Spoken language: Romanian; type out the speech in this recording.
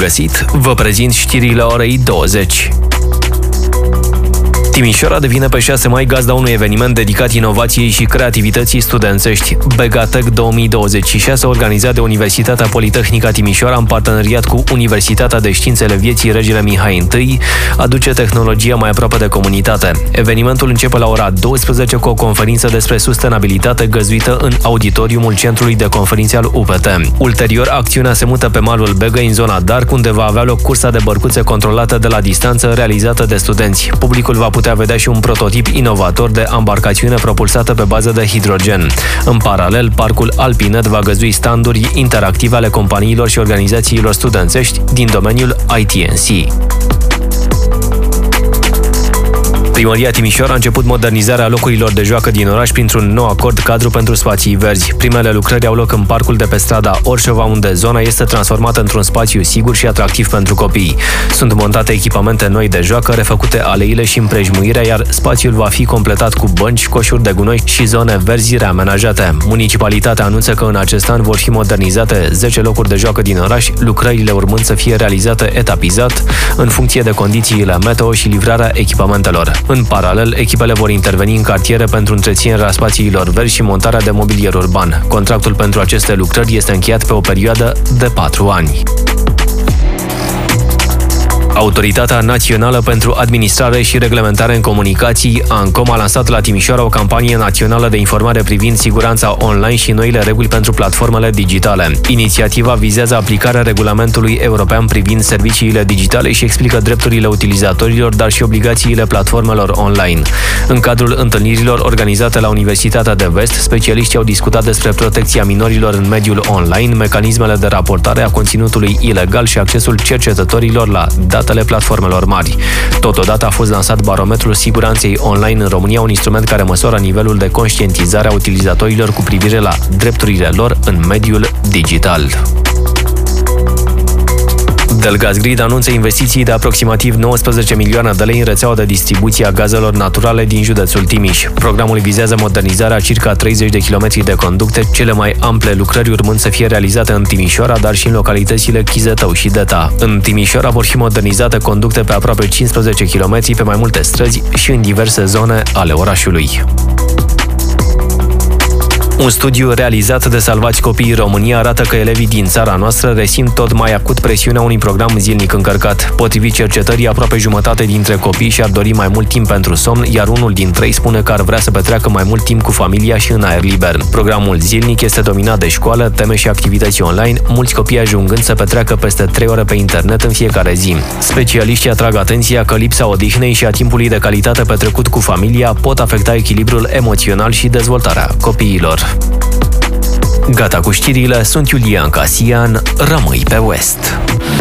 găsit! Vă prezint știrile orei 20. Timișoara devine pe 6 mai gazda unui eveniment dedicat inovației și creativității studențești. Begatec 2026, organizat de Universitatea Politehnică Timișoara în parteneriat cu Universitatea de Științele Vieții Regele Mihai I, aduce tehnologia mai aproape de comunitate. Evenimentul începe la ora 12 cu o conferință despre sustenabilitate găzduită în auditoriumul Centrului de Conferințe al UPT. Ulterior, acțiunea se mută pe malul Begăi, în zona Dark, unde va avea loc cursa de bărcuțe controlată de la distanță realizată de studenți. Publicul va putea vedea și un prototip inovator de ambarcațiune propulsată pe bază de hidrogen. În paralel, parcul Alpinet va găzdui standuri interactive ale companiilor și organizațiilor studențești din domeniul ITNC. Primăria Timișoara a început modernizarea locurilor de joacă din oraș printr-un nou acord cadru pentru spații verzi. Primele lucrări au loc în parcul de pe strada Orșova, unde zona este transformată într-un spațiu sigur și atractiv pentru copii. Sunt montate echipamente noi de joacă, refăcute aleile și împrejmuirea, iar spațiul va fi completat cu bănci, coșuri de gunoi și zone verzi reamenajate. Municipalitatea anunță că în acest an vor fi modernizate 10 locuri de joacă din oraș, lucrările urmând să fie realizate etapizat, în funcție de condițiile meteo și livrarea echipamentelor. În paralel, echipele vor interveni în cartiere pentru întreținerea spațiilor verzi și montarea de mobilier urban. Contractul pentru aceste lucrări este încheiat pe o perioadă de 4 ani. Autoritatea Națională pentru Administrare și Reglementare în Comunicații, ANCOM, a lansat la Timișoara o campanie națională de informare privind siguranța online și noile reguli pentru platformele digitale. Inițiativa vizează aplicarea regulamentului european privind serviciile digitale și explică drepturile utilizatorilor, dar și obligațiile platformelor online. În cadrul întâlnirilor organizate la Universitatea de Vest, specialiștii au discutat despre protecția minorilor în mediul online, mecanismele de raportare a conținutului ilegal și accesul cercetătorilor la datele platformelor mari. Totodată a fost lansat barometrul siguranței online în România, un instrument care măsoară nivelul de conștientizare a utilizatorilor cu privire la drepturile lor în mediul digital. Delgazgrid anunță investiții de aproximativ 19 milioane de lei în rețeaua de distribuție a gazelor naturale din județul Timiș. Programul vizează modernizarea a circa 30 de kilometri de conducte, cele mai ample lucrări urmând să fie realizate în Timișoara, dar și în localitățile Chizătău și Deta. În Timișoara vor fi modernizate conducte pe aproape 15 km pe mai multe străzi și în diverse zone ale orașului. Un studiu realizat de Salvați Copiii România arată că elevii din țara noastră resimt tot mai acut presiunea unui program zilnic încărcat. Potrivit cercetării, aproape jumătate dintre copii și-ar dori mai mult timp pentru somn, iar unul din 3 spune că ar vrea să petreacă mai mult timp cu familia și în aer liber. Programul zilnic este dominat de școală, teme și activități online, mulți copii ajungând să petreacă peste 3 ore pe internet în fiecare zi. Specialiștii atrag atenția că lipsa odihnei și a timpului de calitate petrecut cu familia pot afecta echilibrul emoțional și dezvoltarea copiilor. Gata cu știrile, sunt Iulian Casian, rămâi pe West.